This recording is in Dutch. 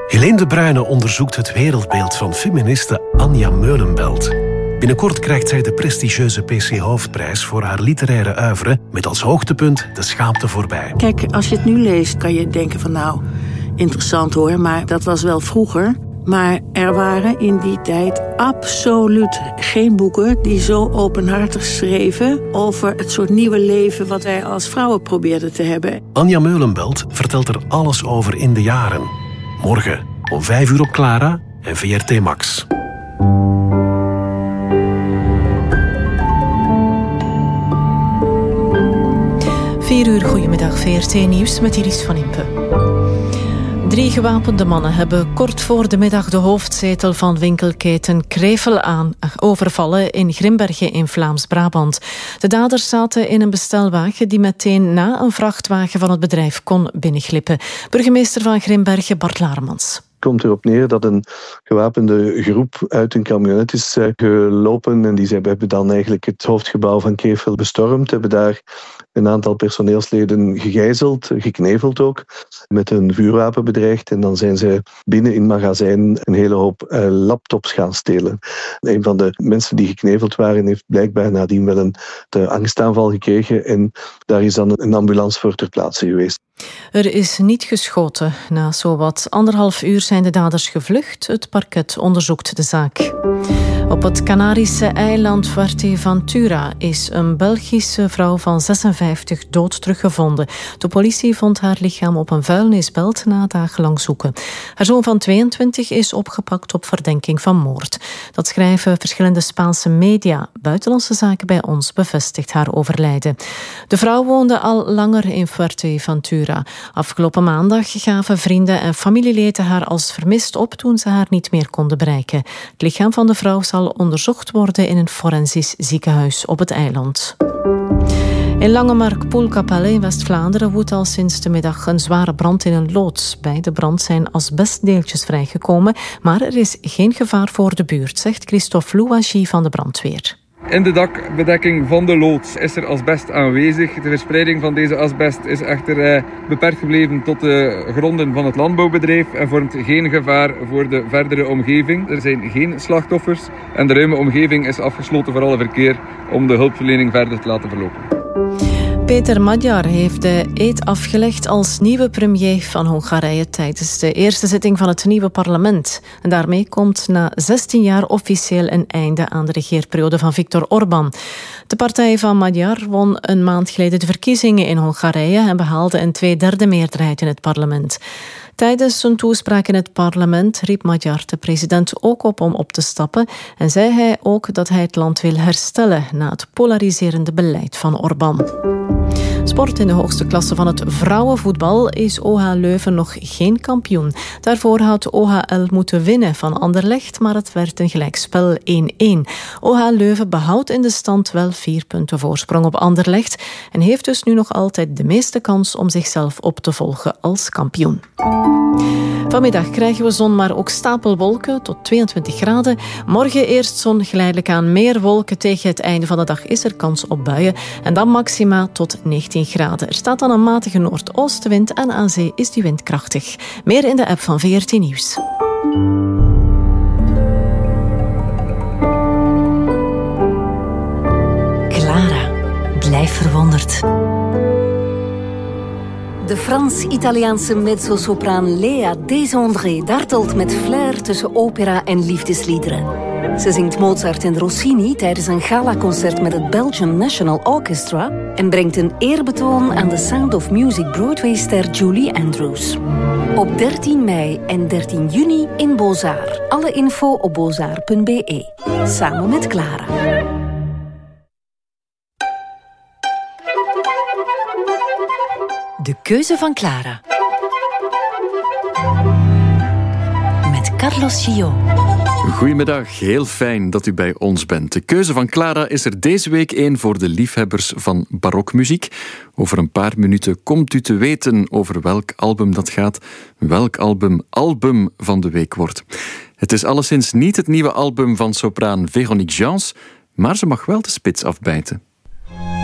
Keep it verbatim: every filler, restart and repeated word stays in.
Helene de Bruyne onderzoekt het wereldbeeld van feministe Anja Meulenbelt. Binnenkort krijgt zij de prestigieuze P C Hoofdprijs voor haar literaire oeuvre met als hoogtepunt De Schaamte voorbij. Kijk, als je het nu leest kan je denken van nou, interessant hoor, maar dat was wel vroeger. Maar er waren in die tijd absoluut geen boeken die zo openhartig schreven over het soort nieuwe leven wat wij als vrouwen probeerden te hebben. Anja Meulenbelt vertelt er alles over in de jaren. Morgen om vijf uur op Clara en V R T Max. vier uur, goedemiddag, V R T Nieuws met Iris van Impe. Drie gewapende mannen hebben kort voor de middag de hoofdzetel van winkelketen Krevel aan overvallen in Grimbergen in Vlaams-Brabant. De daders zaten in een bestelwagen die meteen na een vrachtwagen van het bedrijf kon binnenglippen. Burgemeester van Grimbergen, Bart Laremans. Het komt erop neer dat een gewapende groep uit een camionet is gelopen en die hebben dan eigenlijk het hoofdgebouw van Krevel bestormd, hebben daar een aantal personeelsleden gegijzeld, gekneveld ook, met een vuurwapen bedreigd en dan zijn ze binnen in het magazijn een hele hoop uh, laptops gaan stelen. Een van de mensen die gekneveld waren heeft blijkbaar nadien wel een de angstaanval gekregen en daar is dan een ambulance voor ter plaatse geweest. Er is niet geschoten. Na zowat anderhalf uur zijn de daders gevlucht. Het parket onderzoekt de zaak. Op het Canarische eiland Fuerteventura is een Belgische vrouw van zesenvijftig dood teruggevonden. De politie vond haar lichaam op een vuilnisbelt na dagenlang zoeken. Haar zoon van tweeëntwintig is opgepakt op verdenking van moord. Dat schrijven verschillende Spaanse media. Buitenlandse Zaken bij ons bevestigt haar overlijden. De vrouw woonde al langer in Fuerteventura. Afgelopen maandag gaven vrienden en familieleden haar als vermist op toen ze haar niet meer konden bereiken. Het lichaam van de vrouw zal onderzocht worden in een forensisch ziekenhuis op het eiland. In Langemark-Poelkapelle in West-Vlaanderen woedt al sinds de middag een zware brand in een loods. Bij de brand zijn asbestdeeltjes vrijgekomen, maar er is geen gevaar voor de buurt, zegt Christophe Louagie van de brandweer. In de dakbedekking van de loods is er asbest aanwezig. De verspreiding van deze asbest is echter eh, beperkt gebleven tot de gronden van het landbouwbedrijf en vormt geen gevaar voor de verdere omgeving. Er zijn geen slachtoffers en de ruime omgeving is afgesloten voor alle verkeer om de hulpverlening verder te laten verlopen. Peter Magyar heeft de eed afgelegd als nieuwe premier van Hongarije tijdens de eerste zitting van het nieuwe parlement. En daarmee komt na zestien jaar officieel een einde aan de regeerperiode van Viktor Orbán. De partij van Magyar won een maand geleden de verkiezingen in Hongarije en behaalde een tweederde meerderheid in het parlement. Tijdens zijn toespraak in het parlement riep Magyar de president ook op om op te stappen en zei hij ook dat hij het land wil herstellen na het polariserende beleid van Orbán. Sport in de hoogste klasse van het vrouwenvoetbal is O H Leuven nog geen kampioen. Daarvoor had O H L moeten winnen van Anderlecht, maar het werd een gelijkspel één-één. O H Leuven behoudt in de stand wel vier punten voorsprong op Anderlecht en heeft dus nu nog altijd de meeste kans om zichzelf op te volgen als kampioen. Vanmiddag krijgen we zon, maar ook stapelwolken tot tweeëntwintig graden. Morgen eerst zon, geleidelijk aan meer wolken. Tegen het einde van de dag is er kans op buien. En dan maxima tot negentien graden. Er staat dan een matige noordoostenwind en aan zee is die wind krachtig. Meer in de app van V R T Nieuws. Clara, blijf verwonderd. De Frans-Italiaanse mezzosopraan Lea Desandré dartelt met flair tussen opera en liefdesliederen. Ze zingt Mozart en Rossini tijdens een galaconcert met het Belgian National Orchestra en brengt een eerbetoon aan de Sound of Music Broadway-ster Julie Andrews. Op dertien mei en dertien juni in Beaux-Arts. Alle info op beaux-arts punt b e. Samen met Clara. De keuze van Clara. Met Carlos Gillot. Goedemiddag, heel fijn dat u bij ons bent. De keuze van Clara is er deze week een voor de liefhebbers van barokmuziek. Over een paar minuten komt u te weten over welk album dat gaat, welk album album van de week wordt. Het is alleszins niet het nieuwe album van sopraan Véronique Jans, maar ze mag wel de spits afbijten.